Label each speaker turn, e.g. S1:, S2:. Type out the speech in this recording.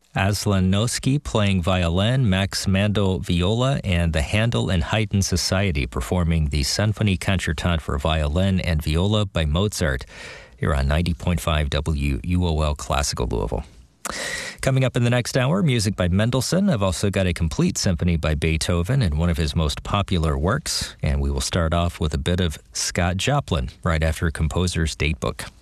S1: Aslan Noski playing violin, Max Mandel viola, and the Handel and Haydn Society performing the Symphonie Concertante for violin and viola by Mozart. Here on 90.5 WUOL Classical Louisville. Coming up in the next hour, music by Mendelssohn. I've also got a complete symphony by Beethoven and one of his most popular works. And we will start off with a bit of Scott Joplin right after Composer's Datebook.